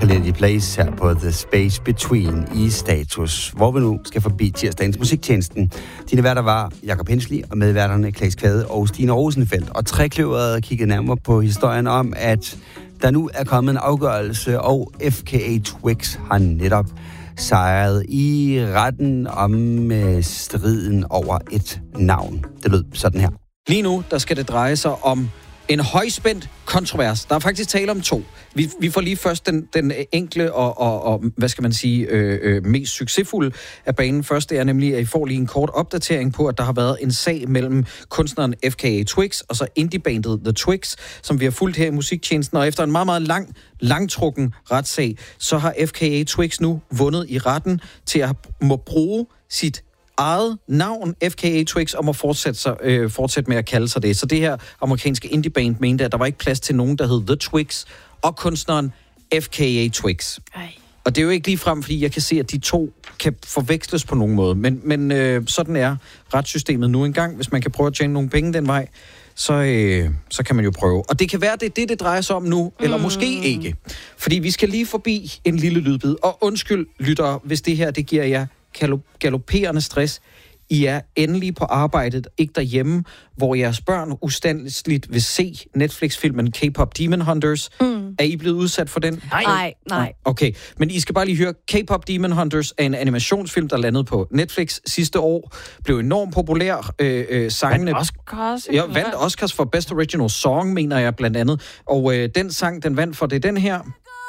Kalindi Place her på The Space Between i Status, hvor vi nu skal forbi tirsdagens musiktjenesten. Dine værter var Jakob Hensley og medværterne Claes Kvade og Stine Rosenfeldt. Og Trekløveret kiggede nærmere på historien om, at der nu er kommet en afgørelse, og FKA Twigs har netop sejret i retten om striden over et navn. Det lød sådan her. Lige nu, der skal det dreje sig om en højspændt kontrovers. Der er faktisk tale om to. Vi får lige først den enkle og hvad skal man sige, mest succesfulde af banen. Først det er nemlig, at I får lige en kort opdatering på, at der har været en sag mellem kunstneren FKA Twigs og så indiebandet The Twigs, som vi har fulgt her i musiktjenesten. Og efter en meget, meget langtrukken retssag, så har FKA Twigs nu vundet i retten til at må bruge sit eget navn, FKA Twigs, og må fortsætte med at kalde sig det. Så det her amerikanske indieband mente, at der var ikke plads til nogen, der hed The Twigs, og kunstneren FKA Twigs. Og det er jo ikke lige frem, fordi jeg kan se, at de to kan forveksles på nogen måde. Men sådan er retssystemet nu engang. Hvis man kan prøve at tjene nogle penge den vej, så kan man jo prøve. Og det kan være, det drejer sig om nu, eller måske ikke. Fordi vi skal lige forbi en lille lydbid. Og undskyld, lyttere, hvis det her, det giver jer galopperende stress. I er endelig på arbejdet, ikke derhjemme, hvor jeres børn ustandsligt vil se Netflix-filmen K-pop Demon Hunters. Er I blevet udsat for den? Nej. Okay, men I skal bare lige høre, K-pop Demon Hunters er en animationsfilm, der landede på Netflix sidste år. Blev enormt populær. Sangene vandt Oscars for Best Original Song, mener jeg blandt andet. Og den sang, den vandt for, det er den her.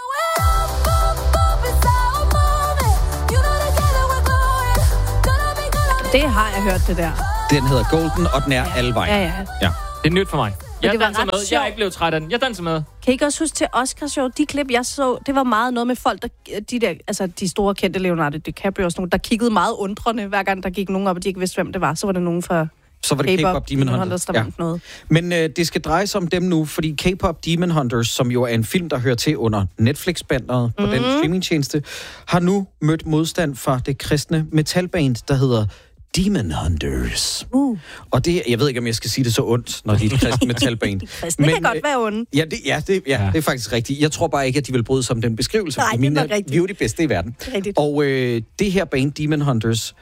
Det har jeg hørt, det der. Den hedder Golden, og den er alle vejen. Ja. Det er nyt for mig. Jeg danser med. Sjovt. Jeg er ikke blevet træt af den. Jeg danser med. Kan I ikke også huske til Oscarshow? De klip, jeg så, det var meget noget med folk, de store kendte Leonardo DiCaprio og sådan nogle, der kiggede meget undrende, hver gang der gik nogen op, og de ikke vidste, hvem det var. Så var det nogen fra Så var det K-pop Demon Hunters, der vandt noget. Men det skal dreje sig om dem nu, fordi K-pop Demon Hunters, som jo er en film, der hører til under Netflix-banderet på den streamingtjeneste, har nu mødt modstand fra det kristne metalband, der hedder Demon Hunters. Og det, jeg ved ikke, om jeg skal sige det så ondt, når de er et kristne metalband. Det kan godt være ondt. Det er faktisk rigtigt. Jeg tror bare ikke, at de vil bryde sig om den beskrivelse. Nej, det er nok rigtigt. Vi er jo de bedste i verden. Og det her band, Demon Hunters,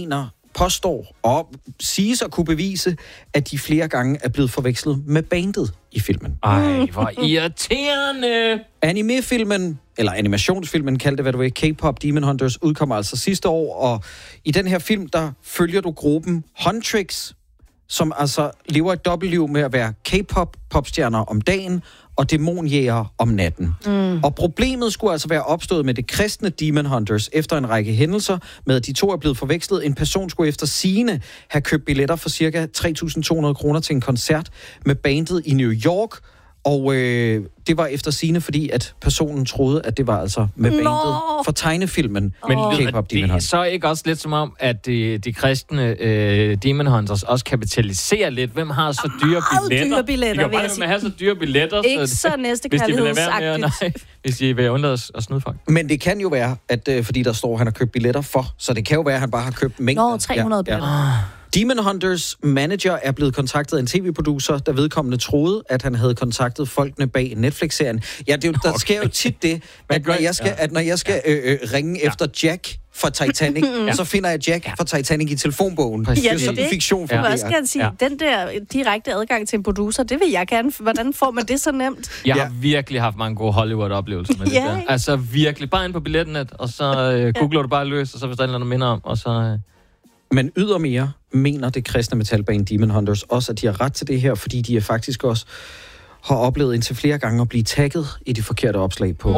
påstår og siges at kunne bevise, at de flere gange er blevet forvekslet med bandet i filmen. Ej, hvor irriterende! Anime-filmen, eller animationsfilmen, kald det hvad du vil, K-pop Demon Hunters, udkommer altså sidste år, og i den her film, der følger du gruppen Huntrix, som altså lever et dobbeltliv med at være K-pop-popstjerner om dagen, og dæmonjæger om natten. Og problemet skulle altså være opstået med det kristne Demon Hunters efter en række hændelser med, at de to er blevet forvekslet. En person skulle efter sigende have købt billetter for ca. 3.200 kroner til en koncert med bandet i New York, og det var efter sigende, fordi at personen troede, at det var altså med bandet for tegnefilmen. Men K-pop Demon det er Hunters. så ikke også lidt som om, at de kristne Demon Hunters også kapitaliserer lidt? Hvem har så dyre billetter? Vil jeg sige. Have så dyre billetter, ikke så næstekærlighedsagtigt. Hvis de vil undlade at snyde folk. Men det kan jo være, at fordi der står, at han har købt billetter for, så det kan jo være, at han bare har købt mængder. 300 billetter. Demon Hunters manager er blevet kontaktet af en tv-producer, der vedkommende troede, at han havde kontaktet folkene bag Netflix-serien. Ja, der sker jo tit det, at når jeg skal ringe efter Jack fra Titanic, så finder jeg Jack fra Titanic i telefonbogen. Ja, det er sådan fiktion for jeg også gerne sige, den der direkte adgang til en producer, det vil jeg gerne. Hvordan får man det så nemt? Jeg har virkelig haft mange gode Hollywood-oplevelser med det der. Altså virkelig. Bare ind på billetnet, og så googler du bare løs, og så hvis der er noget minder om, og så... Men ydermere mener det kristne metalband Demon Hunters også, at de har ret til det her, fordi de faktisk også har oplevet indtil flere gange at blive tagget i de forkerte opslag på.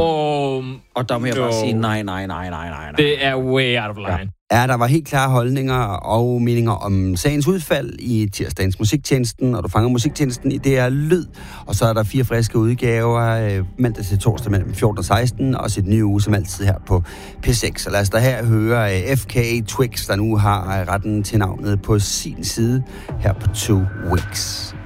Og der må jeg bare sige, nej. Det er way out of line. Ja, der var helt klare holdninger og meninger om sagens udfald i tirsdagens musiktjenesten, og du fanger musiktjenesten i DR Lyd. Og så er der 4 friske udgaver mandag til torsdag mellem 14 og 16, og et ny uge som altid her på P6. Så lad os da her høre FKA Twigs, der nu har retten til navnet på sin side her på 2 Weeks.